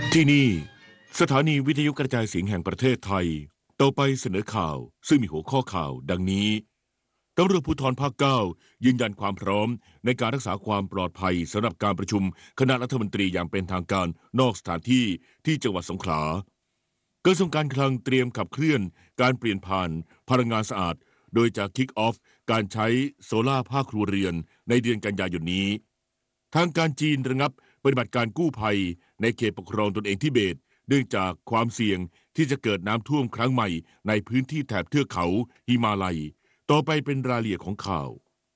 ที่นี่สถานีวิทยุกระจายเสียงแห่งประเทศไทยต่อไปเสนอข่าวซึ่งมีหัวข้อข่าวดังนี้ตำรวจภูธรภาค 9ยืนยันความพร้อมในการรักษาความปลอดภัยสำหรับการประชุมคณะรัฐมนตรีอย่างเป็นทางการนอกสถานที่ที่จังหวัดสงขลากระทรวงการคลังเตรียมขับเคลื่อนการเปลี่ยนผ่านพลังงานสะอาดโดยจะคิกออฟการใช้โซล่าร์ภาคครัวเรือนในเดือนกันยายนนี้ทางการจีนระงับปฏิบัติการกู้ภัยในเขตปกครองตนเองทิเบตเนื่องจากความเสี่ยงที่จะเกิดน้ำท่วมครั้งใหม่ในพื้นที่แถบเทือกเขาหิมาลัยต่อไปเป็นรายละเอียดของข่าว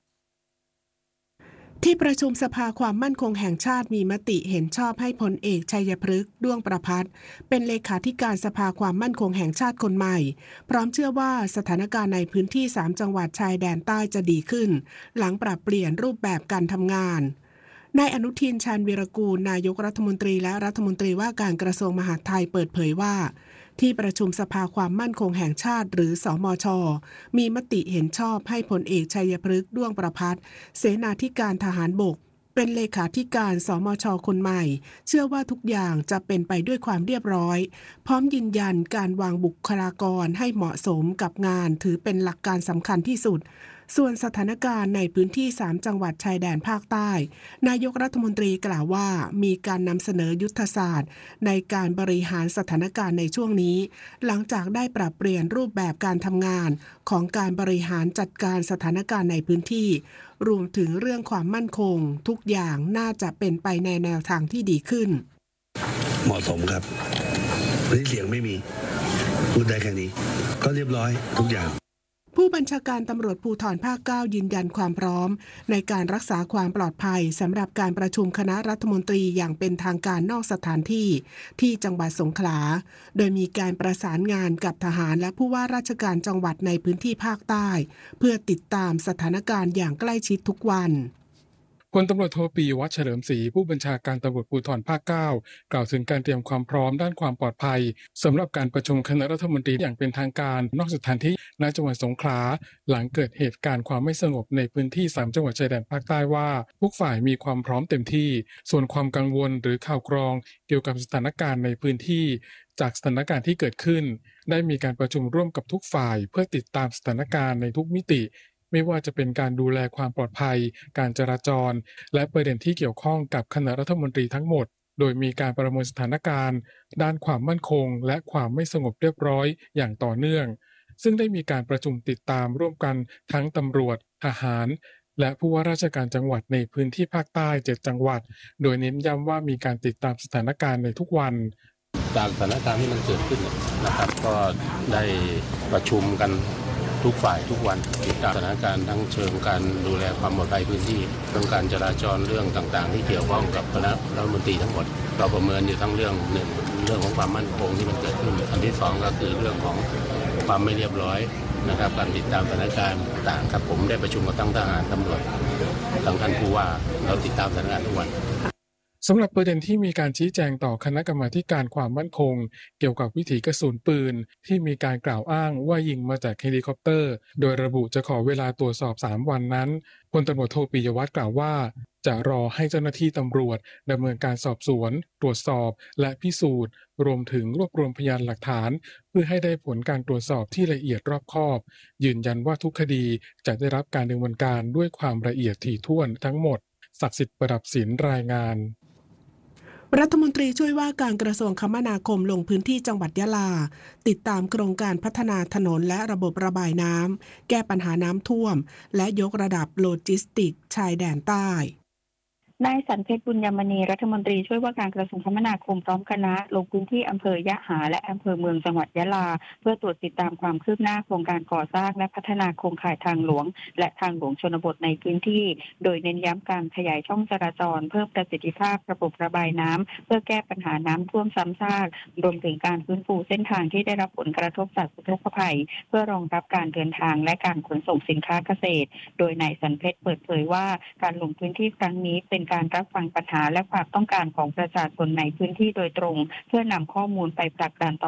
ที่ประชุมสภาความมั่นคงแห่งชาติมีมติเห็นชอบให้พลเอกชัยพฤกษ์ด้วงประภัสเป็นเลขาธิการสภาความมั่นคงแห่งชาติคนใหม่พร้อมเชื่อว่าสถานการณ์ในพื้นที่3จังหวัดชายแดนใต้จะดีขึ้นหลังปรับเปลี่ยนรูปแบบการทำงานนายอนุทินชาญวีรกูลนายกรัฐมนตรีและรัฐมนตรีว่าการกระทรวงมหาดไทยเปิดเผยว่าที่ประชุมสภาความมั่นคงแห่งชาติหรือสมช.มีมติเห็นชอบให้พลเอกชัยพฤกษ์ด้วงประภัสเสนาธิการทหารบกเป็นเลขาธิการสมช.คนใหม่เชื่อว่าทุกอย่างจะเป็นไปด้วยความเรียบร้อยพร้อมยืนยันการวางบุคลากรให้เหมาะสมกับงานถือเป็นหลักการสำคัญที่สุดส่วนสถานการณ์ในพื้นที่3จังหวัดชายแดนภาคใต้นายกรัฐมนตรีกล่าวว่ามีการนำเสนอยุทธศาสตร์ในการบริหารสถานการณ์ในช่วงนี้หลังจากได้ปรับเปลี่ยนรูปแบบการทำงานของการบริหารจัดการสถานการณ์ในพื้นที่รวมถึงเรื่องความมั่นคงทุกอย่างน่าจะเป็นไปในแนวทางที่ดีขึ้นเหมาะสมครับวันนี้เสียงไม่มีพูดได้แค่นี้ก็เรียบร้อยทุกอย่างผู้บัญชาการตำรวจภูธรภาค 9ยืนยันความพร้อมในการรักษาความปลอดภัยสำหรับการประชุมคณะรัฐมนตรีอย่างเป็นทางการนอกสถานที่ที่จังหวัดสงขลาโดยมีการประสานงานกับทหารและผู้ว่าราชการจังหวัดในพื้นที่ภาคใต้เพื่อติดตามสถานการณ์อย่างใกล้ชิดทุกวันพลตำรวจโทปิยวัฒน์เฉลิมศรีผู้บัญชาการตำรวจภูธรภาค 9กล่าวถึงการเตรียมความพร้อมด้านความปลอดภัยสำหรับการประชุมคณะรัฐมนตรีอย่างเป็นทางการนอกสถานที่ณจังหวัดสงขลาหลังเกิดเหตุการณ์ความไม่สงบในพื้นที่3จังหวัดชายแดนภาคใต้ว่าทุกฝ่ายมีความพร้อมเต็มที่ส่วนความกังวลหรือข่าวกรองเกี่ยวกับสถานการณ์ในพื้นที่จากสถานการณ์ที่เกิดขึ้นได้มีการประชุมร่วมกับทุกฝ่ายเพื่อติดตามสถานการณ์ในทุกมิติไม่ว่าจะเป็นการดูแลความปลอดภัยการจราจรและประเด็นที่เกี่ยวข้องกับคณะรัฐมนตรีทั้งหมดโดยมีการประเมินสถานการณ์ด้านความมั่นคงและความไม่สงบเรียบร้อยอย่างต่อเนื่องซึ่งได้มีการประชุมติดตามร่วมกันทั้งตำรวจทหารและผู้ว่าราชการจังหวัดในพื้นที่ภาคใต้7จังหวัดโดยเน้นย้ำว่ามีการติดตามสถานการณ์ในทุกวันจากสถานการณ์ที่มันเกิดขึ้นนะครับก็ได้ประชุมกันทุกฝ่ายทุกวันติดตามสถานการณ์ทั้งเชิงการดูแลความปลอดภัยพื้นที่เรื่องการจราจรเรื่องต่างๆที่เกี่ยวข้องกับคณะรัฐมนตรีทั้งหมดเราประเมินอยู่ทั้งเรื่องหนึ่งเรื่องของความมั่นคงที่มันเกิดขึ้นอันที่2ก็คือเรื่องของความไม่เรียบร้อยนะครับการติดตามสถานการณ์ต่างๆครับผมได้ประชุมกับทั้งทหารตำรวจทั้งท่านผู้ว่าเราติดตามสถานการณ์ทุกวันสำหรับประเด็นที่มีการชี้แจงต่อคณะกรรมาธิการความมั่นคงเกี่ยวกับวิถีกระสุนปืนที่มีการกล่าวอ้างว่ายิงมาจากเฮลิคอปเตอร์โดยระบุจะขอเวลาตรวจสอบ3วันนั้นพลตำรวจโทปิยวัฒน์กล่าวว่าจะรอให้เจ้าหน้าที่ตำรวจดำเนินการสอบสวนตรวจสอบและพิสูจน์รวมถึงรวบรวมพยานหลักฐานเพื่อให้ได้ผลการตรวจสอบที่ละเอียดรอบคอบยืนยันว่าทุกคดีจะได้รับการดำเนินการด้วยความละเอียดถี่ถ้วนทั้งหมดศักดิ์สิทธิ์ประดับศิลป์รายงานรัฐมนตรีช่วยว่าการกระทรวงคมนาคมลงพื้นที่จังหวัดยะลาติดตามโครงการพัฒนาถนนและระบบระบายน้ำแก้ปัญหาน้ำท่วมและยกระดับโลจิสติกชายแดนใต้นายสันเพชรบุญยมณีรัฐมนตรีช่วยว่าการกระทรวงคมนาคมพร้อมคณะลงพื้นที่อำเภอยะหาและอำเภอเมืองจังหวัดยะลาเพื่อตรวจติดตามความคืบหน้าโครงการก่อสร้างและพัฒนาโครงข่ายทางหลวงและทางหลวงชนบทในพื้นที่โดยเน้นย้ำการขยายช่องจราจรเพิ่มประสิทธิภาพระบบระบายน้ำเพื่อแก้ปัญหาน้ำท่วมซ้ำซากรวมถึงการฟื้นฟูเส้นทางที่ได้รับผลกระทบจากอุทกภัยเพื่อรองรับการเดินทางและการขนส่งสินค้าเกษตรโดยนายสันเพชรเปิดเผยว่าการลงพื้นที่ครั้งนี้เป็นการรับฟังปัญหาและความต้องการของประชาชนในพื้นที่โดยตรงเพื่อนำข้อมูลไปผลักดันต่อ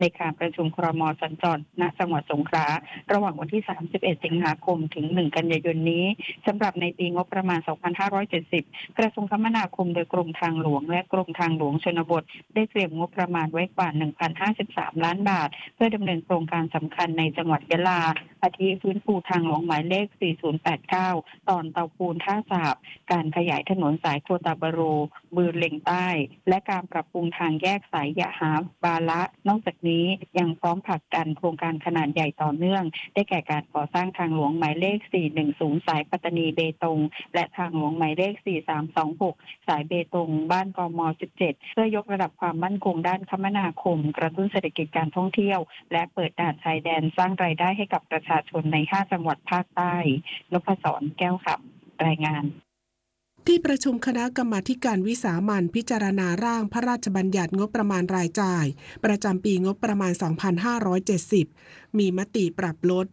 ในการประชุมครม.สัญจรณจังหวัดสงขลาระหว่างวันที่ 31 สิงหาคมถึง 1 กันยายนนี้สำหรับในปีงบประมาณ 2570 กระทรวงคมนาคมโดยกรมทางหลวงและกรมทางหลวงชนบทได้เตรียมงบประมาณไว้กว่า 1,053 ล้านบาทเพื่อดำเนินโครงการสำคัญในจังหวัดยะลาอาทิฟื้นฟูทางหลวงหมายเลข 4089 ตอนเตาปูนท่าสาบการขยายถนนสายโคตาบาโรบือเล็งใต้และการปรับปรุงทางแยกสายยะหาบาละนอกจากนี้ยังพร้อมผลักดันโครงการขนาดใหญ่ต่อเนื่องได้แก่การก่อสร้างทางหลวงหมายเลข 410 สายปัตตานีเบตงและทางหลวงหมายเลข 4326 สายเบตงบ้านกม. 17 เพื่อยกระดับความมั่นคงด้านคมนาคมกระตุ้นเศรษฐกิจการท่องเที่ยวและเปิดด่านชายแดนสร้างรายได้ให้กับประชาชนใน 5 จังหวัดภาคใต้นพศรแก้วขับรายงานที่ประชุมคณะกรรมาธิการวิสามัญพิจารณาร่างพระราชบัญญัติงบประมาณรายจ่ายประจำปีงบประมาณ 2570 มีมติปรับลด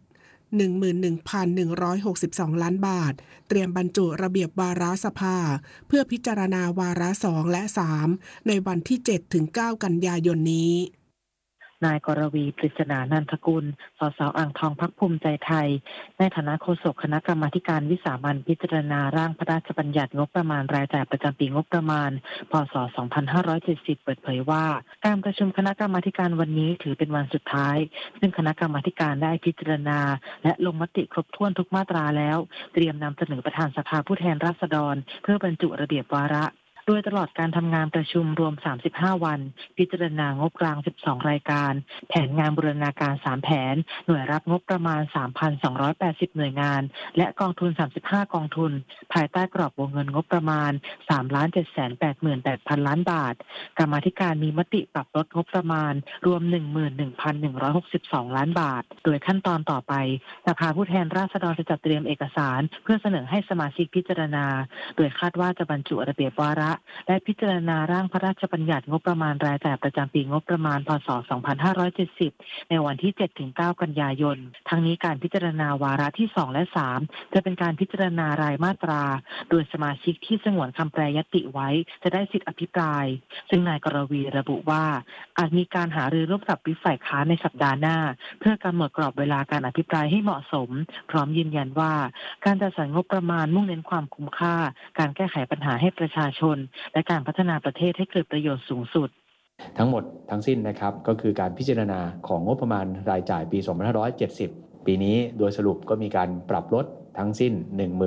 11,162 ล้านบาทเตรียมบรรจุระเบียบวาระสภาเพื่อพิจารณาวาระ 2 และ 3 ในวันที่ 7-9 กันยายนนี้นายกรวี ปริศนานันทกุล สส.อ่างทองพรรคภูมิใจไทยในฐานะโฆษกคณะกรรมาธิการวิสามัญพิจารณาร่างพระราชบัญญัติงบประมาณรายจ่ายประจำปีงบประมาณพ.ศ. 2570 เปิดเผยว่าการประชุมคณะกรรมาธิการวันนี้ถือเป็นวันสุดท้ายซึ่งคณะกรรมาธิการได้พิจารณาและลงมติครบถ้วนทุกมาตราแล้วเตรียมนำเสนอประธานสภาผู้แทนราษฎรเพื่อบรรจุระเบียบวาระโดยตลอดการทำงานประชุมรวม35วันพิจารณางบกลาง12รายการแผนงานบูรณาการ3แผนหน่วยรับงบประมาณ 3,280 หน่วยงานและกองทุน35กองทุนภายใต้กรอบวงเงินงบประมาณ 3,788,000 ล้านบาทกรรมาธิการมีมติปรับลดงบประมาณรวม 11,162 ล้านบาทโดยขั้นตอนต่อไปสภาผู้แทนราษฎรจะจัดเตรียมเอกสารเพื่อเสนอให้สมาชิกพิจารณาโดยคาดว่าจะบรรจุระเบียบวาระและพิจารณาร่างพระราชบัญญัติงบประมาณรายจ่ายประจำปีงบประมาณพ.ศ. 2570 ในวันที่ 7-9 กันยายนทั้งนี้การพิจารณาวาระที่ 2 และ 3 จะเป็นการพิจารณารายมาตราโดยสมาชิกที่สงวนคำแปรยติไว้จะได้สิทธิอภิปรายซึ่งนายกรวีระบุว่าอาจมีการหารือร่วมกับวิปฝ่ายค้านในสัปดาห์หน้าเพื่อกำหนดกรอบเวลาการอภิปรายให้เหมาะสมพร้อมยืนยันว่าการจัดสรรงบประมาณมุ่งเน้นความคุ้มค่าการแก้ไขปัญหาให้ประชาชนและการพัฒนาประเทศให้เกิดประโยชน์สูงสุดทั้งหมดทั้งสิ้นนะครับก็คือการพิจารณาของงบประมาณรายจ่ายปี 2570 ปีนี้โดยสรุปก็มีการปรับลดทั้งสิ้น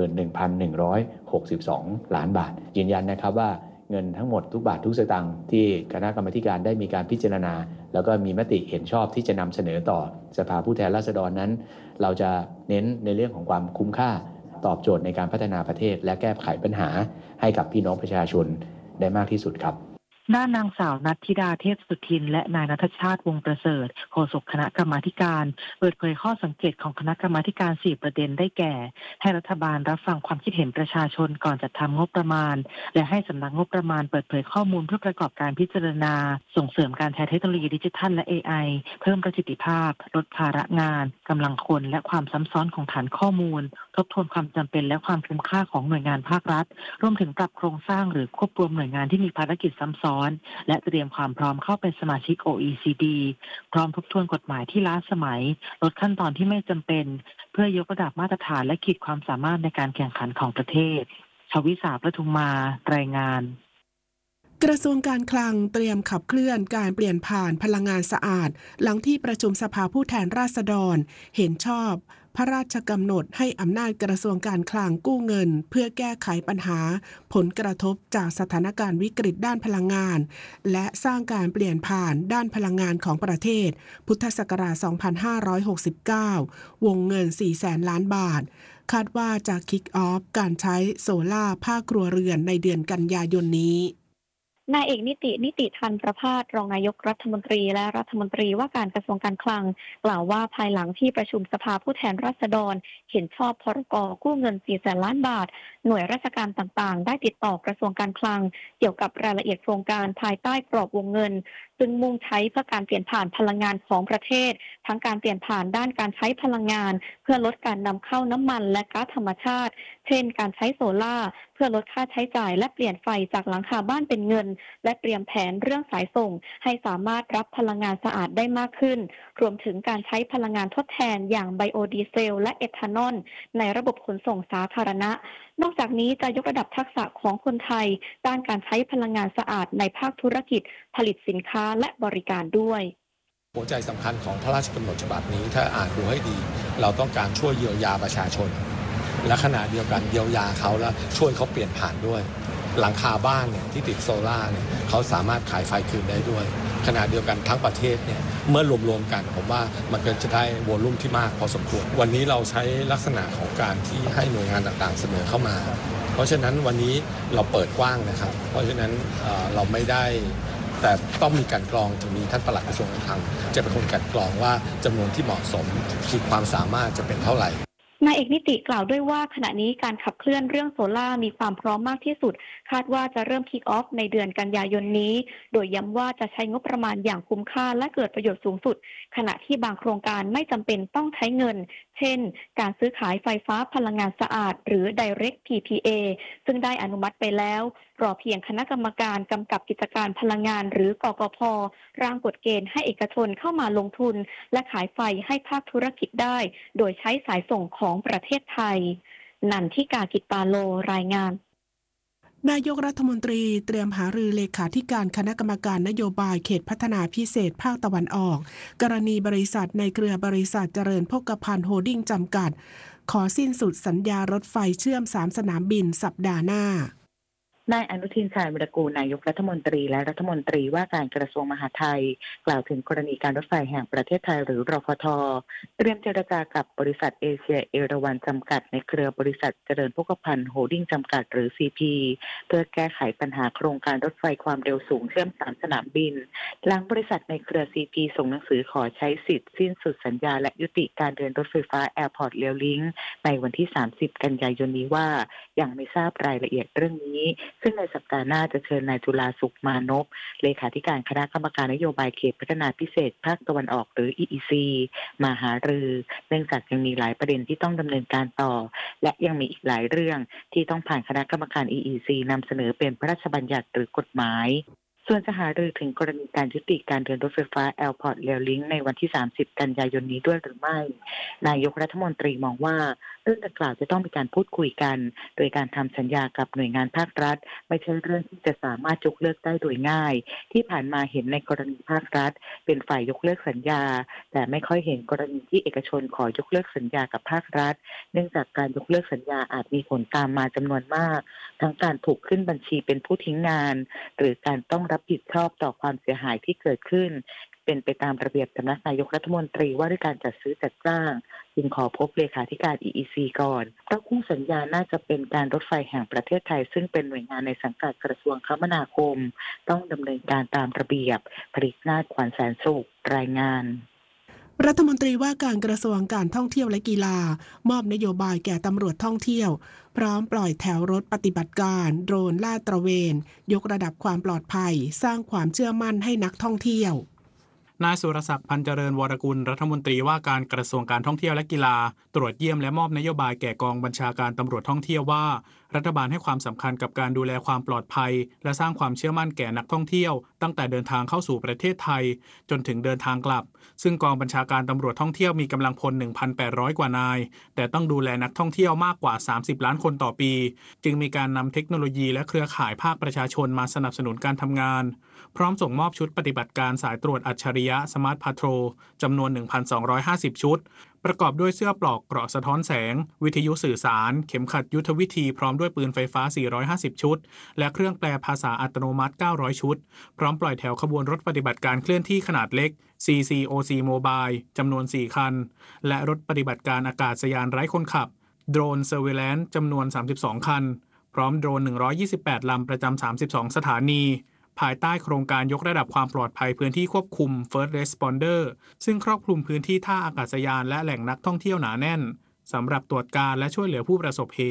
11,162 ล้านบาทยืนยันนะครับว่าเงินทั้งหมดทุกบาททุกสตางค์ที่คณะกรรมาการได้มีการพิจารณาแล้วก็มีมติเห็นชอบที่จะนำเสนอต่อสภาผู้แทนราษฎรนั้นเราจะเน้นในเรื่องของความคุ้มค่าตอบโจทย์ในการพัฒนาประเทศและแก้ไขปัญหาให้กับพี่น้องประชาชนได้มากที่สุดครับด้านนางสาวณัฐธิดาเทพสุทินและนายณัฐชาติวงศ์ประเสริฐโฆษกคณะกรรมาธิการเปิดเผยข้อสังเกตของคณะกรรมาธิการ4ประเด็นได้แก่ให้รัฐบาลรับฟังความคิดเห็นประชาชนก่อนจัดทำงบประมาณและให้สำนักงบประมาณเปิดเผยข้อมูลเพื่อประกอบการพิจารณาส่งเสริมการใช้เทคโนโลยีดิจิทัลและ AI เพิ่มประสิทธิภาพลดภาระงานกำลังคนและความซ้ำซ้อนของฐานข้อมูลทบทวนความจำเป็นและความคุ้มค่าของหน่วยงานภาครัฐรวมถึงปรับโครงสร้างหรือควบรวมหน่วยงานที่มีภารกิจซ้ำซ้อนและเตรียมความพร้อมเข้าเป็นสมาชิก OECD พร้อมทบทวนกฎหมายที่ล้าสมัยลดขั้นตอนที่ไม่จำเป็นเพื่อยกระดับมาตรฐานและขีดความสามารถในการแข่งขันของประเทศชวิสา ประทุมมารายงานกระทรวงการคลังเตรียมขับเคลื่อนการเปลี่ยนผ่านพลังงานสะอาดหลังที่ประชุมสภาผู้แทนราษฎรเห็นชอบพระราชกำหนดให้อำนาจกระทรวงการคลังกู้เงินเพื่อแก้ไขปัญหาผลกระทบจากสถานการณ์วิกฤตด้านพลังงานและสร้างการเปลี่ยนผ่านด้านพลังงานของประเทศพุทธศักราช 2569 วงเงิน 400,000 ล้านบาทคาดว่าจะคิกออฟการใช้โซล่าภาคครัวเรือนในเดือนกันยายนนี้นายเอกนิติธันประภาสรองนายกรัฐมนตรีและรัฐมนตรีว่าการกระทรวงการคลังกล่าวว่าภายหลังที่ประชุมสภาผู้แทนราษฎรเห็นชอบพรก.กู้เงิน 400,000 ล้านบาทหน่วยราชการต่างๆได้ติดต่อกระทรวงการคลังเกี่ยวกับรายละเอียดโครงการภายใต้กรอบวงเงินซึ่งมุ่งใช้เพื่อการเปลี่ยนผ่านพลังงานของประเทศทั้งการเปลี่ยนผ่านด้านการใช้พลังงานเพื่อลดการนำเข้าน้ำมันและก๊าซธรรมชาติเช่นการใช้โซล่าร์เพื่อลดค่าใช้จ่ายและเปลี่ยนไฟจากหลังคาบ้านเป็นเงินและเตรียมแผนเรื่องสายส่งให้สามารถรับพลังงานสะอาดได้มากขึ้นรวมถึงการใช้พลังงานทดแทนอย่างไบโอดีเซลและเอทานอลในระบบขนส่งสาธารณะนอกจากนี้จะยกระดับทักษะของคนไทยด้านการใช้พลังงานสะอาดในภาคธุรกิจผลิตสินค้าและบริการด้วยหัวใจสำคัญของพระราชกำหนดฉบับนี้ถ้าอ่านดูให้ดีเราต้องการช่วยเยียวยาประชาชนและขณะเดียวกันเยียวยาเขาแล้วช่วยเขาเปลี่ยนผ่านด้วยหลังคาบ้านเนี่ยที่ติดโซล่าเนี่ยเขาสามารถขายไฟคืนได้ด้วยขณะเดียวกันทั้งประเทศเนี่ยเมื่อรวมๆกันผมว่ามันก็จะได้วอลลุ่มที่มากพอสมควรวันนี้เราใช้ลักษณะของการที่ให้หน่วยงานต่างๆเสนอเข้ามาเพราะฉะนั้นวันนี้เราเปิดกว้างนะครับเพราะฉะนั้นเราไม่ได้แต่ต้องมีการกรองถึงมีท่านปลัดกระทรวงการคลังจะเป็นคนการกรองว่าจำนวนที่เหมาะสมขีดความสามารถจะเป็นเท่าไหร่นายเอกนิติกล่าวด้วยว่าขณะนี้การขับเคลื่อนเรื่องโซล่ามีความพร้อมมากที่สุดคาดว่าจะเริ่มคิกออฟในเดือนกันยายนนี้โดยย้ำว่าจะใช้งบประมาณอย่างคุ้มค่าและเกิดประโยชน์สูงสุดขณะที่บางโครงการไม่จำเป็นต้องใช้เงินเช่นการซื้อขายไฟฟ้าพลังงานสะอาดหรือ Direct PPA ซึ่งได้อนุมัติไปแล้วรอเพียงคณะกรรมการกำกับกิจการพลังงานหรือกกพ.ร่างกฎเกณฑ์ให้เอกชนเข้ามาลงทุนและขายไฟให้ภาคธุรกิจได้โดยใช้สายส่งของประเทศไทยนันทิกากิตปาโลรายงานนายกรัฐมนตรีเตรียมหารือเลขาธิการคณะกรรมการนโยบายเขตพัฒนาพิเศษภาคตะวันออกกรณีบริษัทในเครือบริษัทเจริญโภคภัณฑ์โฮลดิ้งจำกัดขอสิ้นสุดสัญญารถไฟเชื่อม3สนามบินสัปดาห์หน้านายอนุทินชาญวิรากูลนายกรัฐมนตรีและรัฐมนตรีว่าการกระทรวงมหาดไทยกล่าวถึงกรณีการรถไฟแห่งประเทศไทยหรือรฟท.เตรียมเจรจากับบริษัทเอเชียเอราวัณจำกัดในเครือบริษัทเจริญโภคภัณฑ์โฮลดิ้งจำกัดหรือ CP เพื่อแก้ไขปัญหาโครงการรถไฟความเร็วสูงเชื่อม3สนามบินหลังบริษัทในเครือ CP ส่งหนังสือขอใช้สิทธิ์สิ้นสุดสัญญาและยุติการเดินรถไฟฟ้า Airport Rail Link ในวันที่30กันยายนนี้ว่ายังไม่ทราบรายละเอียดเรื่องนี้ซึ่งในสัปดาห์น่าจะเชิญนายจุฬาสุขมานพเลขาธิการคณะกรรมการนโยบายเขตพัฒนาพิเศษภาคตะวันออกหรือ EEC มาหารือเนื่องจากยังมีหลายประเด็นที่ต้องดำเนินการต่อและยังมีอีกหลายเรื่องที่ต้องผ่านคณะกรรมการ EEC นำเสนอเป็นพระราชบัญญัติหรือกฎหมายส่วนจะหารือถึงกรณีการยุติการเดินรถไฟฟ้า Airport Rail Link ในวันที่30กันยายนนี้ด้วยหรือไม่นายกรัฐมนตรีมองว่าเรื่องดังกล่าวจะต้องมีการพูดคุยกันโดยการทำสัญญากับหน่วยงานภาครัฐไม่ใช่เรื่องที่จะสามารถยกเลิกได้โดยง่ายที่ผ่านมาเห็นในกรณีภาครัฐเป็นฝ่ายยกเลิกสัญญาแต่ไม่ค่อยเห็นกรณีที่เอกชนขอยกเลิกสัญญากับภาครัฐเนื่องจากการยกเลิกสัญญาอาจมีผลตามมาจำนวนมากทั้งการถูกขึ้นบัญชีเป็นผู้ทิ้งงานหรือการต้องรับผิดชอบต่อความเสียหายที่เกิดขึ้นเป็นไปตามระเบียบสำนักนายกรัฐมนตรีว่าด้วยการจัดซื้อจัดจ้างจึงขอพบเลขาธิการ EEC ก่อนเพราะคู่สัญญาน่าจะเป็นการรถไฟแห่งประเทศไทยซึ่งเป็นหน่วยงานในสังกัดกระทรวงคมนาคมต้องดำเนินการตามระเบียบผลิตนาถขวัญแสนสุขรายงานรัฐมนตรีว่าการกระทรวงการท่องเที่ยวและกีฬามอบนโยบายแก่ตำรวจท่องเที่ยวพร้อมปล่อยแถวรถปฏิบัติการโดรนลาดตระเวนยกระดับความปลอดภัยสร้างความเชื่อมั่นให้นักท่องเที่ยวนายสุรศักดิ์พันเจริญวรกุลรัฐมนตรีว่าการกระทรวงการท่องเที่ยวและกีฬาตรวจเยี่ยมและมอบนโยบายแก่กองบัญชาการตำรวจท่องเที่ยวว่ารัฐบาลให้ความสำคัญกับการดูแลความปลอดภัยและสร้างความเชื่อมั่นแก่นักท่องเที่ยวตั้งแต่เดินทางเข้าสู่ประเทศไทยจนถึงเดินทางกลับซึ่งกองบัญชาการตำรวจท่องเที่ยวมีกำลังพล 1,800 กว่านายแต่ต้องดูแลนักท่องเที่ยวมากกว่า30ล้านคนต่อปีจึงมีการนำเทคโนโลยีและเครือข่ายภาคประชาชนมาสนับสนุนการทำงานพร้อมส่งมอบชุดปฏิบัติการสายตรวจอัจฉริยะสมาร์ทพาโทรจำนวน 1,250 ชุดประกอบด้วยเสื้อปลอกเกราะสะท้อนแสงวิทยุสื่อสารเข็มขัดยุทธวิธีพร้อมด้วยปืนไฟฟ้า450ชุดและเครื่องแปลภาษาอัตโนมัติ900ชุดพร้อมปล่อยแถวขบวนรถปฏิบัติการเคลื่อนที่ขนาดเล็ก CCOC Mobile จำนวน4คันและรถปฏิบัติการอากาศยานไร้คนขับโดรน Surveillance จำนวน32คันพร้อมโดรน128ลำประจำ32สถานีภายใต้โครงการยกระดับความปลอดภัยพื้นที่ควบคุม First Responder ซึ่งครอบคลุมพื้นที่ท่าอากาศยานและแหล่งนักท่องเที่ยวหนาแน่นสำหรับตรวจการและช่วยเหลือผู้ประสบเหตุ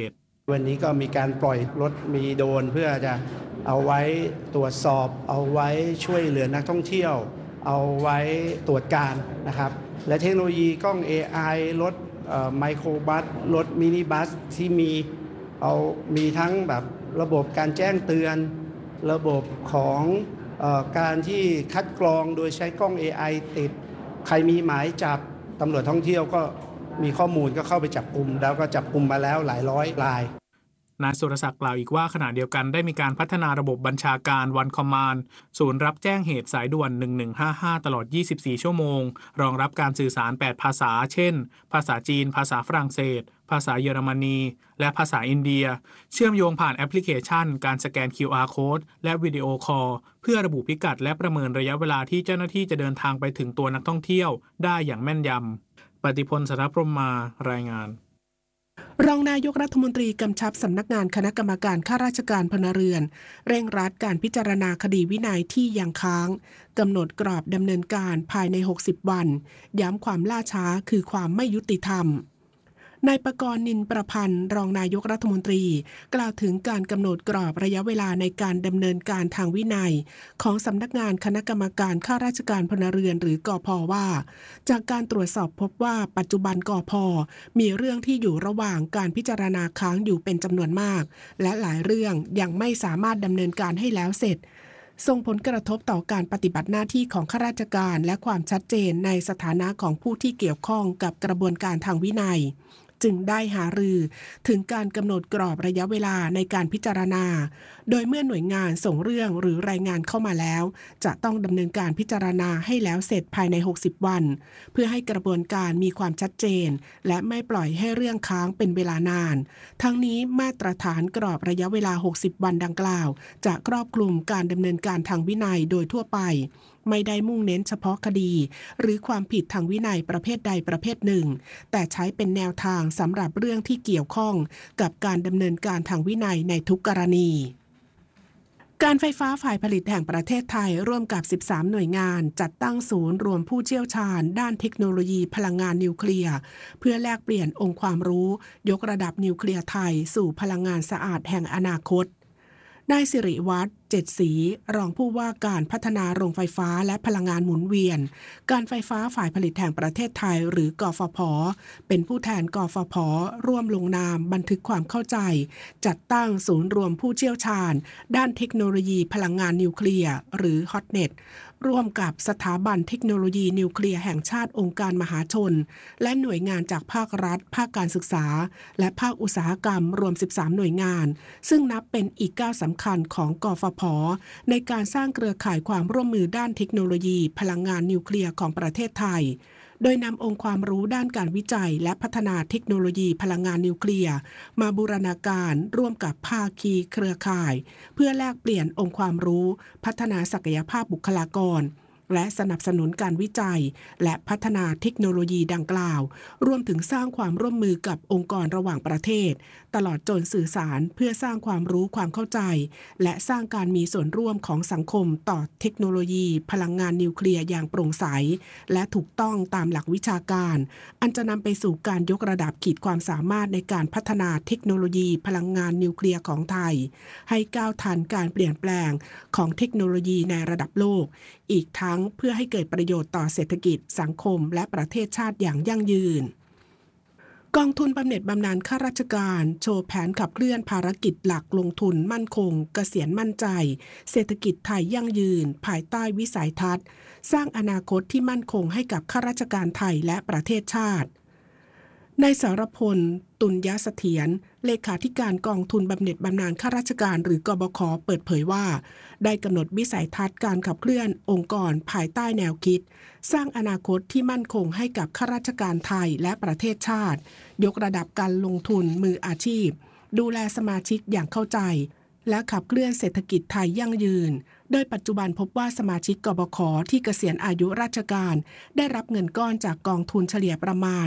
วันนี้ก็มีการปล่อยรถมีโดรนเพื่อจะเอาไว้ตรวจสอบเอาไว้ช่วยเหลือนักท่องเที่ยวเอาไว้ตรวจการนะครับและเทคโนโลยีกล้อง AI รถไมโครบัสรถมินิบัสที่มีทั้งแบบระบบการแจ้งเตือนระบบของการที่คัดกรองโดยใช้กล้อง AI ติดใครมีหมายจับตำรวจท่องเที่ยวก็มีข้อมูลก็เข้าไปจับกุมแล้วก็จับกุมมาแล้วหลายร้อยรายนายสุรศักดิ์กล่าวอีกว่าขณะเดียวกันได้มีการพัฒนาระบบบัญชาการ One Command ศูนย์รับแจ้งเหตุสายด่วน1155ตลอด24ชั่วโมงรองรับการสื่อสาร8ภาษาเช่นภาษาจีนภาษาฝรั่งเศสภาษาเยอรมนีและภาษาอินเดียเชื่อมโยงผ่านแอปพลิเคชันการสแกน QR Code และวิดีโอคอลเพื่อระบุพิกัดและประเมินระยะเวลาที่เจ้าหน้าที่จะเดินทางไปถึงตัวนักท่องเที่ยวได้อย่างแม่นยำปฏิพล สัทธพรหมมารายงานรองนายกรัฐมนตรีกำชับสำนักงานคณะกรรมการข้าราชการพลเรือนเร่งรัดการพิจารณาคดีวินัยที่ยังค้างกำหนดกรอบดำเนินการภายใน60วันย้ำความล่าช้าคือความไม่ยุติธรรมนายประกรณ์ นินประพันธ์รองนายกรัฐมนตรีกล่าวถึงการกำหนดกรอบระยะเวลาในการดำเนินการทางวินัยของสำนักงานคณะกรรมการข้าราชการพลเรือนหรือกพ.ว่าจากการตรวจสอบพบว่าปัจจุบันกพ.มีเรื่องที่อยู่ระหว่างการพิจารณาค้างอยู่เป็นจำนวนมากและหลายเรื่องยังไม่สามารถดำเนินการให้แล้วเสร็จส่งผลกระทบต่อการปฏิบัติหน้าที่ของข้าราชการและความชัดเจนในสถานะของผู้ที่เกี่ยวข้องกับกระบวนการทางวินัยจึงได้หารือถึงการกำหนดกรอบระยะเวลาในการพิจารณาโดยเมื่อหน่วยงานส่งเรื่องหรือรายงานเข้ามาแล้วจะต้องดำเนินการพิจารณาให้แล้วเสร็จภายใน60วันเพื่อให้กระบวนการมีความชัดเจนและไม่ปล่อยให้เรื่องค้างเป็นเวลานานทั้งนี้มาตรฐานกรอบระยะเวลา60วันดังกล่าวจะครอบคลุมการดำเนินการทางวินัยโดยทั่วไปไม่ได้มุ่งเน้นเฉพาะคดีหรือความผิดทางวินัยประเภทใดประเภทหนึ่งแต่ใช้เป็นแนวทางสำหรับเรื่องที่เกี่ยวข้องกับการดำเนินการทางวินัยในทุกกรณีการไฟฟ้าฝ่ายผลิตแห่งประเทศไทยร่วมกับ13หน่วยงานจัดตั้งศูนย์รวมผู้เชี่ยวชาญด้านเทคโนโลยีพลังงานนิวเคลียร์เพื่อแลกเปลี่ยนองค์ความรู้ยกระดับนิวเคลียร์ไทยสู่พลังงานสะอาดแห่งอนาคตนายสิริวัฒน์เจ็ดศรีรองผู้ว่าการพัฒนาโรงไฟฟ้าและพลังงานหมุนเวียนการไฟฟ้าฝ่ายผลิตแห่งประเทศไทยหรือกฟผ.เป็นผู้แทนกฟผ.ร่วมลงนามบันทึกความเข้าใจจัดตั้งศูนย์รวมผู้เชี่ยวชาญด้านเทคโนโลยีพลังงานนิวเคลียร์หรือ HOTNET ร่วมกับสถาบันเทคโนโลยีนิวเคลียร์แห่งชาติองค์การมหาชนและหน่วยงานจากภาครัฐภาคการศึกษาและภาคอุตสาหกรรมรวม13หน่วยงานซึ่งนับเป็นอีกก้าวสำคัญของกฟผ.ในการสร้างเครือข่ายความร่วมมือด้านเทคโนโลยีพลังงานนิวเคลียร์ของประเทศไทยโดยนำองค์ความรู้ด้านการวิจัยและพัฒนาเทคโนโลยีพลังงานนิวเคลียร์มาบูรณาการร่วมกับภาคีเครือข่ายเพื่อแลกเปลี่ยนองค์ความรู้พัฒนาศักยภาพบุคลากรและสนับสนุนการวิจัยและพัฒนาเทคโนโลยีดังกล่าวรวมถึงสร้างความร่วมมือกับองค์กรระหว่างประเทศตลอดจนสื่อสารเพื่อสร้างความรู้ความเข้าใจและสร้างการมีส่วนร่วมของสังคมต่อเทคโนโลยีพลังงานนิวเคลียร์อย่างโปร่งใสและถูกต้องตามหลักวิชาการอันจะนำไปสู่การยกระดับขีดความสามารถในการพัฒนาเทคโนโลยีพลังงานนิวเคลียร์ของไทยให้ก้าวทันการเปลี่ยนแปลงของเทคโนโลยีในระดับโลกอีกทั้งเพื่อให้เกิดประโยชน์ต่อเศรษฐกิจสังคมและประเทศชาติอย่างยั่งยืนกองทุนบำเหน็จบำนาญข้าราชการโชว์แผนขับเคลื่อนภารกิจหลักลงทุนมั่นคงเกษียณมั่นใจเศรษฐกิจไทยยั่งยืนภายใต้วิสัยทัศน์สร้างอนาคตที่มั่นคงให้กับข้าราชการไทยและประเทศชาตินายสรพล ตุลยเสถียรเลขาธิการกองทุนบำเหน็จบำนาญข้าราชการหรือกบข.เปิดเผยว่าได้กำหนดวิสัยทัศน์การขับเคลื่อนองค์กรภายใต้แนวคิดสร้างอนาคตที่มั่นคงให้กับข้าราชการไทยและประเทศชาติยกระดับการลงทุนมืออาชีพดูแลสมาชิกอย่างเข้าใจและขับเคลื่อนเศรษฐกิจไทยยั่งยืนโดยปัจจุบันพบว่าสมาชิกกบข.ที่เกษียณอายุราชการได้รับเงินก้อนจากกองทุนเฉลี่ยประมาณ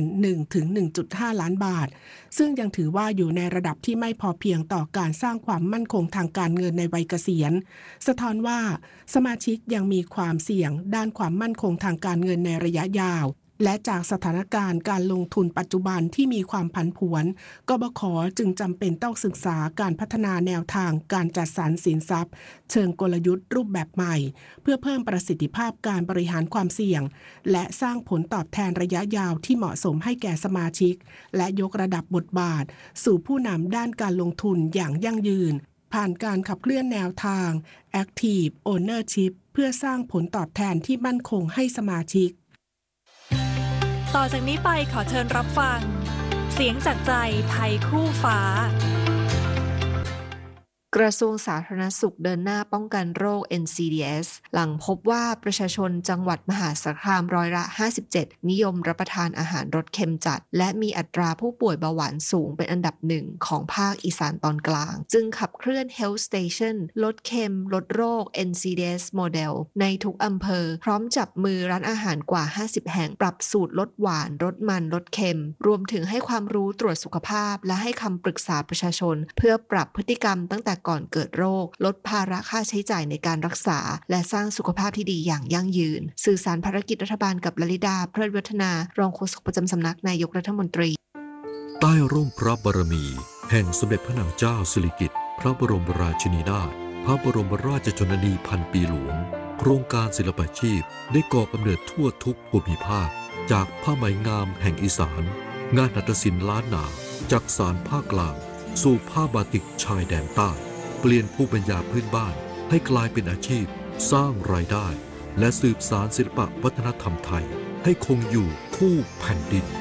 1-1.5 ล้านบาทซึ่งยังถือว่าอยู่ในระดับที่ไม่พอเพียงต่อการสร้างความมั่นคงทางการเงินในวัยเกษียณสะท้อนว่าสมาชิกยังมีความเสี่ยงด้านความมั่นคงทางการเงินในระยะยาวและจากสถานการณ์การลงทุนปัจจุบันที่มีความผันผวนกบข.จึงจำเป็นต้องศึกษาการพัฒนาแนวทางการจัดสรรสินทรัพย์เชิงกลยุทธ์รูปแบบใหม่เพื่อเพิ่มประสิทธิภาพการบริหารความเสี่ยงและสร้างผลตอบแทนระยะยาวที่เหมาะสมให้แก่สมาชิกและยกระดับบทบาทสู่ผู้นำด้านการลงทุนอย่างยั่งยืนผ่านการขับเคลื่อนแนวทาง Active Ownership เพื่อสร้างผลตอบแทนที่มั่นคงให้สมาชิกต่อจากนี้ไปขอเชิญรับฟังเสียงจากใจไทยคู่ฟ้ากระทรวงสาธารณสุขเดินหน้าป้องกันโรค NCDs หลังพบว่าประชาชนจังหวัดมหาสารคามร้อยละ 57 นิยมรับประทานอาหารรสเค็มจัดและมีอัตราผู้ป่วยเบาหวานสูงเป็นอันดับหนึ่งของภาคอีสานตอนกลางจึงขับเคลื่อน Health Station ลดเค็มลดโรค NCDs Model ในทุกอำเภอพร้อมจับมือร้านอาหารกว่า 50 แห่งปรับสูตรลดหวานลดมันลดเค็มรวมถึงให้ความรู้ตรวจสุขภาพและให้คำปรึกษาประชาชนเพื่อปรับพฤติกรรมตั้งแต่ก่อนเกิดโรคลดภาระค่าใช้จ่ายในการรักษาและสร้างสุขภาพที่ดีอย่างยั่งยืนสื่อสารภารกิจรัฐบาลกับลลิดาเพลิดวัฒนารองโฆษกประจำสำนักนายกรัฐมนตรีใต้ร่มพระบารมีแห่งสมเด็จพระนางเจ้าสิริกิติ์พระบรมราชินีนาถพระบรมราชชนนีพันปีหลวงโครงการศิลปาชีพได้ก่อกำเนิดทั่วทุกภูมิภาคจากผ้าไหมงามแห่งอีสานงานหัตถศิลป์ล้านนาจากสานภาคกลางสู่ผ้าบาติกชายแดนใต้เปลี่ยนภูมิปัญญาพื้นบ้านให้กลายเป็นอาชีพสร้างรายได้และสืบสานศิลปวัฒนธรรมไทยให้คงอยู่คู่แผ่นดิน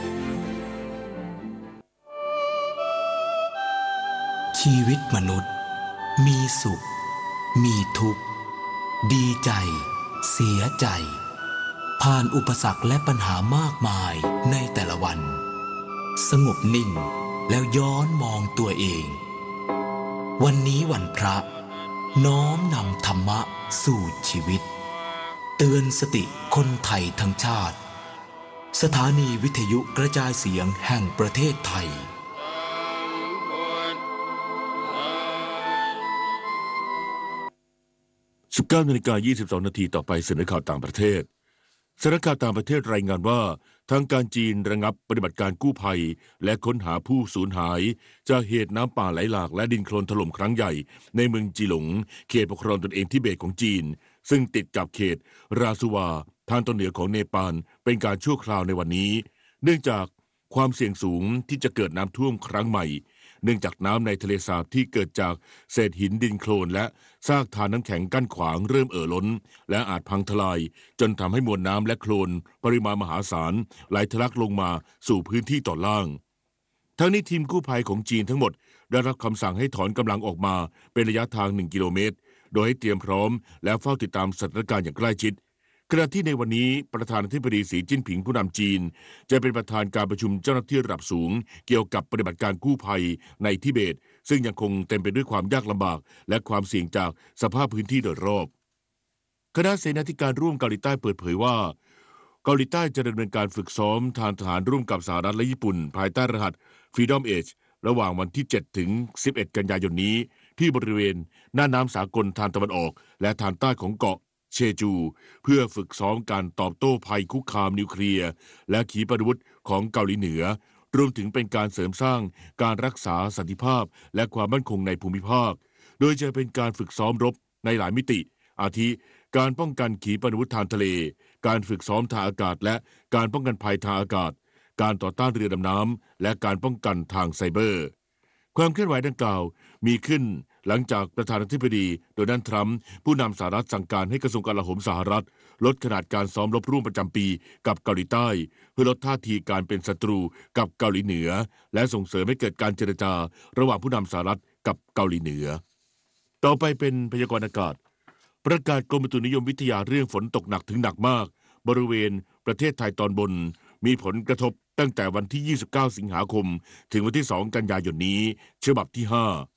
ชีวิตมนุษย์มีสุขมีทุกข์ดีใจเสียใจผ่านอุปสรรคและปัญหามากมายในแต่ละวันสงบนิ่งแล้วย้อนมองตัวเองวันนี้วันพระน้อมนำธรรมะสู่ชีวิตเตือนสติคนไทยทั้งชาติสถานีวิทยุกระจายเสียงแห่งประเทศไทย 19:22 นาทีต่อไปเสนอข่าวต่างประเทศสถานการณ์ต่างประเทศรายงานว่าทางการจีนระงับปฏิบัติการกู้ภัยและค้นหาผู้สูญหายจากเหตุน้ำป่าไหลหลากและดินโคลนถล่มครั้งใหญ่ในเมืองจีหลงเขตปกครองตนเองทิเบตของจีนซึ่งติดกับเขตราซูวาทางตอนเหนือของเนปาลเป็นการชั่วคราวในวันนี้เนื่องจากความเสี่ยงสูงที่จะเกิดน้ำท่วมครั้งใหม่เนื่องจากน้ำในทะเลสาบที่เกิดจากเศษหินดินโคลนและซากธารน้ำแข็งกั้นขวางเริ่มล้นและอาจพังทลายจนทำให้มวลน้ำและโคลนปริมาณมหาศาลไหลทะลักลงมาสู่พื้นที่ตอนล่างทั้งนี้ทีมกู้ภัยของจีนทั้งหมดได้รับคำสั่งให้ถอนกำลังออกมาเป็นระยะทาง1 กิโลเมตรโดยให้เตรียมพร้อมและเฝ้าติดตามสถานการณ์อย่างใกล้ชิดขณะที่ในวันนี้ประธานาธิบดีสีจิ้นผิงผู้นำจีนจะเป็นประธานการประชุมเจ้าหน้าที่ระดับสูงเกี่ยวกับปฏิบัติการกู้ภัยในทิเบตซึ่งยังคงเต็มไปด้วยความยากลำบากและความเสี่ยงจากสภาพพื้นที่โดยรอบคณะเสนาธิการร่วมเกาหลีใต้เปิดเผยว่าเกาหลีใต้จะดำเนินการฝึกซ้อมทางทหารร่วมกับสหรัฐและญี่ปุ่นภายใต้รหัส Freedom Age ระหว่างวันที่7 ถึง 11 กันยายนนี้ที่บริเวณหน้าน้ำสากลทางตะวันออกและทางใต้ของเกาะเชจูเพื่อฝึกซ้อมการตอบโต้ภัยคุกคามนิวเคลียร์และขีปนาวุธของเกาหลีเหนือรวมถึงเป็นการเสริมสร้างการรักษาสันติภาพและความมั่นคงในภูมิภาคโดยจะเป็นการฝึกซ้อมรบในหลายมิติอาทิการป้องกันขีปนาวุธทางทะเลการฝึกซ้อมทางอากาศและการป้องกันภัยทางอากาศการต่อต้านเรือดำน้ำและการป้องกันทางไซเบอร์ความเคลื่อนไหวดังกล่าวมีขึ้นหลังจากประธานาธิบดีโดนัลด์ทรัมป์ผู้นำสหรัฐสั่งการให้กระทรวงกลาโหมสหรัฐลดขนาดการซ้อมรบร่วมประจำปีกับเกาหลีใต้เพื่อลดท่าทีการเป็นศัตรูกับเกาหลีเหนือและส่งเสริมให้เกิดการเจรจาระหว่างผู้นำสหรัฐกับเกาหลีเหนือต่อไปเป็นพยากรณ์อากาศประกาศกรมอุตุนิยมวิทยาเรื่องฝนตกหนักถึงหนักมากบริเวณประเทศไทยตอนบนมีผลกระทบตั้งแต่วันที่29 สิงหาคมถึงวันที่2 กันยายนนี้ฉบับที่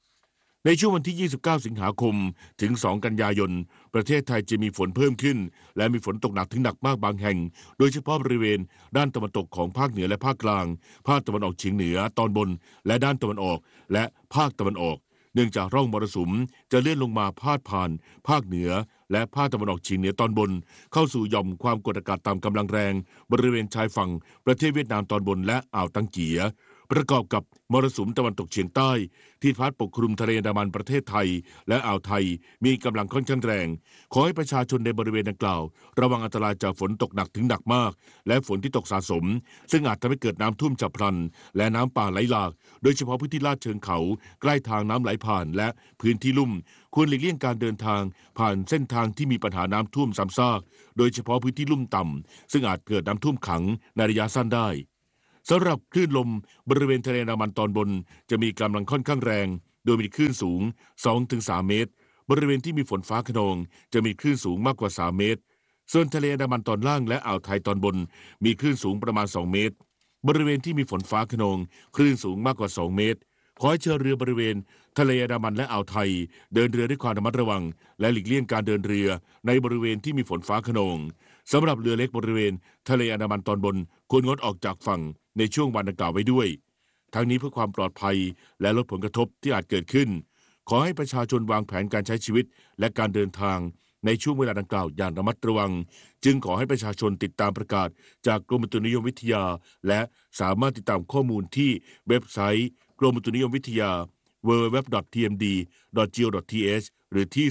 5ในช่วงวันที่29 สิงหาคมถึง2 กันยายนประเทศไทยจะมีฝนเพิ่มขึ้นและมีฝนตกหนักถึงหนักมากบางแห่งโดยเฉพาะบริเวณด้านตะวันตกของภาคเหนือและภาคกลางภาคตะวันออกเฉียงเหนือตอนบนและด้านตะวันออกและภาคตะวันออกเนื่องจากร่องมรสุมจะเลื่อนลงมาพาดผ่านภาคเหนือและภาคตะวันออกเฉียงเหนือตอนบนเข้าสู่หย่อมความกดอากาศต่ำกำลังแรงบริเวณชายฝั่งประเทศเวียดนามตอนบนและอ่าวตังเกียประกอบกับมรสุมตะวันตกเฉียงใต้ที่พัดปกคลุมทะเลอันดามันประเทศไทยและอ่าวไทยมีกำลังค่อนข้างแรงขอให้ประชาชนในบริเวณดังกล่าวระวังอันตรายจากฝนตกหนักถึงหนักมากและฝนที่ตกสะสมซึ่งอาจทำให้เกิดน้ำท่วมฉับพลันและน้ำป่าไหลหลากโดยเฉพาะพื้นที่ลาดเชิงเขาใกล้ทางน้ำไหลผ่านและพื้นที่ลุ่มควรหลีกเลี่ยงการเดินทางผ่านเส้นทางที่มีปัญหาน้ำท่วมซ้ำซากโดยเฉพาะพื้นที่ลุ่มต่ำซึ่งอาจเกิดน้ำท่วมขังในระยะสั้นได้สำหรับคลื่นลมบริเวณทะเลอันดามันตอนบนจะมีกำลังค่อนข้างแรงโดยมีคลื่นสูง 2-3 เมตรบริเวณที่มีฝนฟ้าคะนองจะมีคลื่นสูงมากกว่า3 เมตรส่วนทะเลอันดามันตอนล่างและอ่าวไทยตอนบนมีคลื่นสูงประมาณ2 เมตรบริเวณที่มีฝนฟ้าคะนองคลื่นสูงมากกว่า2 เมตรขอให้เรือเรือบริเวณทะเลอันดามันและอ่าวไทยเดินเรือด้วยความระมัดระวังและหลีกเลี่ยงการเดินเรือในบริเวณที่มีฝนฟ้าคะนองสำหรับเรือเล็กบริเวณทะเลอันดามันตอนบนควรงดออกจากฝั่งในช่วงวันดังกล่าวไว้ด้วยทั้งนี้เพื่อความปลอดภัยและลดผลกระทบที่อาจเกิดขึ้นขอให้ประชาชนวางแผนการใช้ชีวิตและการเดินทางในช่วงเวลาดังกล่าวอย่างระมัดระวังจึงขอให้ประชาชนติดตามประกาศจากกรมอุตุนิยมวิทยาและสามารถติดตามข้อมูลที่เว็บไซต์กรมอุตุนิยมวิทยา www.tmd.go.th หรือที่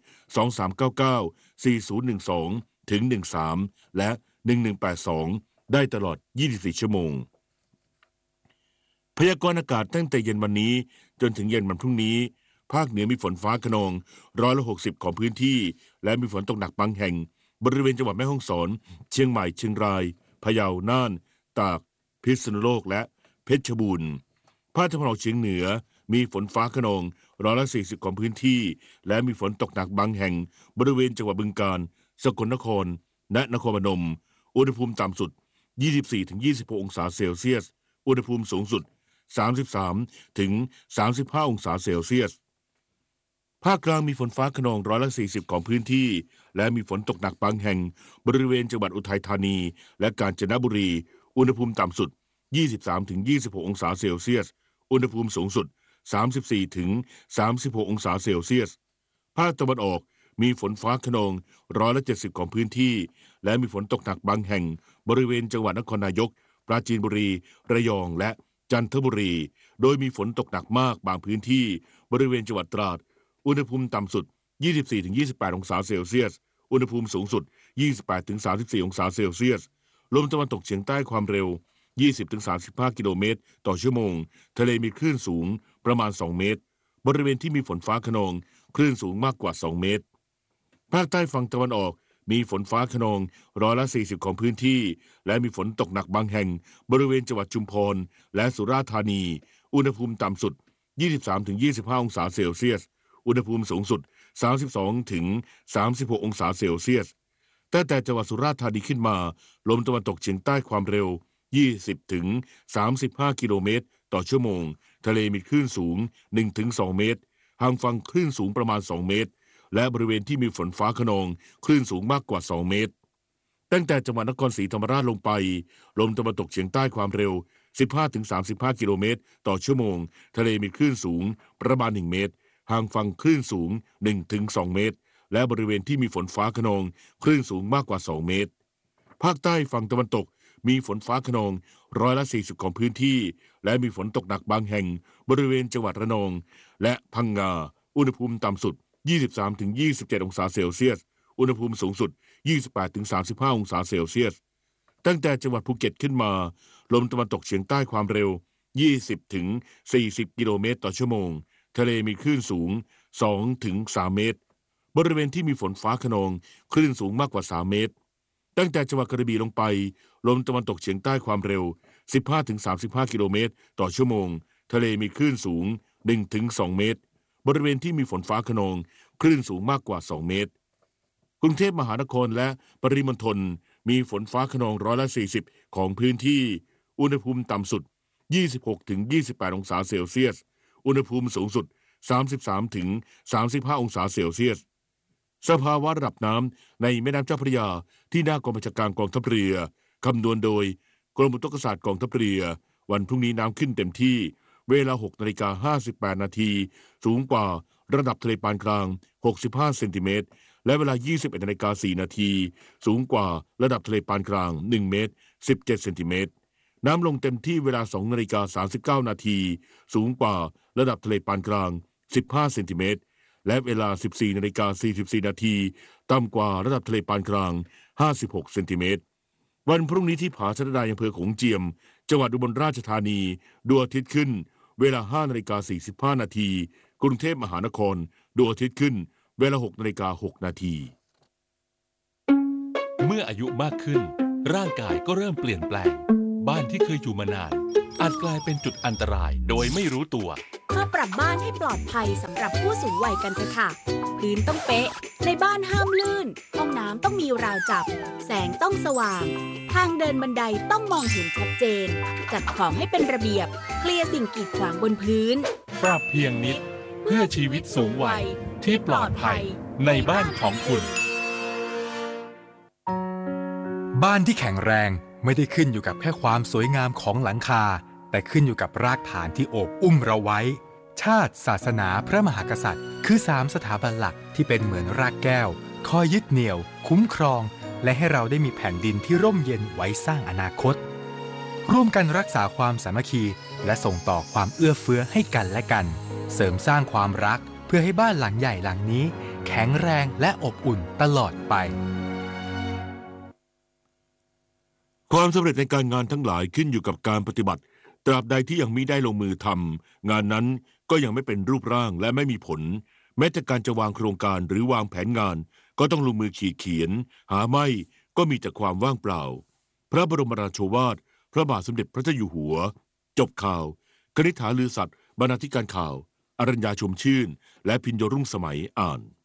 023994012-13 และ 1182 ได้ตลอด 24 ชั่วโมงพยากรณ์อากาศตั้งแต่เย็นวันนี้จนถึงเย็นวันพรุ่งนี้ภาคเหนือมีฝนฟ้าคะนอง160ของพื้นที่และมีฝนตกหนักบางแห่งบริเวณจังหวัดแม่ฮ่องสอนเชียงใหม่เชียงรายพะเยาน่านตากพิษณุโลกและเพชรบูรณ์ภาคตะวันออกเฉียงเหนือมีฝนฟ้าคะนอง140ของพื้นที่และมีฝนตกหนักบางแห่งบริเวณจังหวัดบึงกาฬสกลนครและนครพนมอุณหภูมิต่ำสุด 24-26 องศาเซลเซียสอุณหภูมิสูงสุด 33-35 องศาเซลเซียสภาคกลางมีฝนฟ้าคะนอง140ของพื้นที่และมีฝนตกหนักบางแห่งบริเวณจังหวัดอุทัยธานีและกาญจนบุรีอุณหภูมิต่ำสุด 23-26 องศาเซลเซียสอุณหภูมิสูงสุด 34-36 องศาเซลเซียสภาคตะวันออกมีฝนฟ้าคะนอง170ของพื้นที่และมีฝนตกหนักบางแห่งบริเวณจังหวัดนครนายกปราจีนบุรีระยองและจันทบุรีโดยมีฝนตกหนักมากบางพื้นที่บริเวณจังหวัดตราดอุณหภูมิต่ำสุด 24-28 องศาเซลเซียสอุณหภูมิสูงสุด 28-34 องศาเซลเซียสลมตะวันตกเฉียงใต้ความเร็ว 20-35 กิโลเมตรต่อชั่วโมงทะเลมีคลื่นสูงประมาณ2 เมตรบริเวณที่มีฝนฟ้าคะนองคลื่นสูงมากกว่า2 เมตรภาคใต้ฝั่งตะวันออกมีฝนฟ้าคะนอง140ของพื้นที่และมีฝนตกหนักบางแห่งบริเวณจังหวัดชุมพรและสุราษฎร์ธานีอุณหภูมิต่ำสุด 23-25 องศาเซลเซียสอุณหภูมิสูงสุด 32-36 องศาเซลเซียสตั้งแต่จังหวัดสุราษฎร์ธานีขึ้นมาลมตะวันตกเฉียงใต้ความเร็ว 20-35 กิโลเมตรต่อชั่วโมงทะเลมีคลื่นสูง 1-2 เมตรห่างฝั่งคลื่นสูงประมาณ2 เมตรและบริเวณที่มีฝนฟ้าคะนองคลื่นสูงมากกว่า2 เมตรตั้งแต่จังหวัดนครศรีธรรมราชลงไปลมตะวันตกเฉียงใต้ความเร็ว 15-35 กิโลเมตรต่อชั่วโมงทะเลมีคลื่นสูงประมาณ1 เมตรห่างฝั่งคลื่นสูง 1-2 เมตรและบริเวณที่มีฝนฟ้าคะนองคลื่นสูงมากกว่า2 เมตรภาคใต้ฝั่งตะวันตกมีฝนฟ้าคะนอง140ของพื้นที่และมีฝนตกหนักบางแห่งบริเวณจังหวัดระนองและพังงาอุณหภูมิต่ำสุด 23-27 องศาเซลเซียสอุณหภูมิสูงสุด 28-35 องศาเซลเซียสตั้งแต่จังหวัดภูเก็ตขึ้นมาลมตะวันตกเฉียงใต้ความเร็ว 20-40 กิโลเมตรต่อชั่วโมงทะเลมีคลื่นสูง 2-3 เมตรบริเวณที่มีฝนฟ้าคะนองคลื่นสูงมากกว่า3 เมตรตั้งแต่จังหวัดกระบี่ลงไปลมตะวันตกเฉียงใต้ความเร็ว 15-35 กิโลเมตรต่อชั่วโมงทะเลมีคลื่นสูง 1-2 เมตรบริเวณที่มีฝนฟ้าคะนองคลื่นสูงมากกว่า2 เมตรกรุงเทพมหานครและปริมณฑลมีฝนฟ้าคะนอง140ของพื้นที่อุณหภูมิต่ำสุด 26-28 องศาเซลเซียสอุณหภูมิสูงสุด 33-35 องศาเซลเซียสสภาวะระดับน้ำในแม่น้ำเจ้าพระยาที่หน้ากองบัญชาการกองทัพเรือคำนวณโดยกรมอุทกศาสตร์กองทัพเรือวันพรุ่งนี้น้ำขึ้นเต็มที่เวลา 6:58 นาทีสูงกว่าระดับทะเลปานกลาง65 เซนติเมตรและเวลา 21:04 นาทีสูงกว่าระดับทะเลปานกลาง1 เมตร 17 เซนติเมตรน้ำลงเต็มที่เวลา 2:39 นาทีสูงกว่าระดับทะเลปานกลาง15 เซนติเมตรและเวลา 14:44 นาทีต่ำกว่าระดับทะเลปานกลาง56 เซนติเมตรวันพรุ่งนี้ที่ผาชะดาอำเภอโขงเจียมจังหวัดอุบลราชธานีดวงอาทิตย์ขึ้นเวลา 5:45 นาทีกรุงเทพมหานครดวงอาทิตย์ขึ้นเวลา 6:06 นาทีเมื่ออายุมากขึ้นร่างกายก็เริ่มเปลี่ยนแปลงบ้านที่เคยอยู่มานานอาจกลายเป็นจุดอันตรายโดยไม่รู้ตัวมาปรับบ้านให้ปลอดภัยสำหรับผู้สูงวัยกันเถอะค่ะพื้นต้องเป๊ะในบ้านห้ามลื่นห้องน้ำต้องมีราวจับแสงต้องสว่างทางเดินบันไดต้องมองเห็นชัดเจนจัดของให้เป็นระเบียบเคลียร์สิ่งกีดขวางบนพื้นปรับเพียงนิดเพื่อชีวิตสูงวัยที่ปลอดภัยในบ้านของคุณบ้านที่แข็งแรงไม่ได้ขึ้นอยู่กับแค่ความสวยงามของหลังคาแต่ขึ้นอยู่กับรากฐานที่โอบอุ้มเราไว้ชาติศาสนาพระมหากษัตริย์คือ3สถาบันหลักที่เป็นเหมือนรากแก้วคอยยึดเหนี่ยวคุ้มครองและให้เราได้มีแผ่นดินที่ร่มเย็นไว้สร้างอนาคตร่วมกันรักษาความสามัคคีและส่งต่อความเอื้อเฟื้อให้กันและกันเสริมสร้างความรักเพื่อให้บ้านหลังใหญ่หลังนี้แข็งแรงและอบอุ่นตลอดไปความสำเร็จในการงานทั้งหลายขึ้นอยู่กับการปฏิบัติตราบใดที่ยังมิได้ลงมือทำงานนั้นก็ยังไม่เป็นรูปร่างและไม่มีผลแม้แต่การจะวางโครงการหรือวางแผนงานก็ต้องลงมือขีดเขียนหาไม่ก็มีแต่ความว่างเปล่าพระบรมราโชวาทพระบาทสมเด็จพระเจ้าอยู่หัวจบข่าวกนิษฐาลือสัตย์บรรณาธิการข่าวอรัญญาชมชื่นและพิญโยรุ่งสมัยอ่าน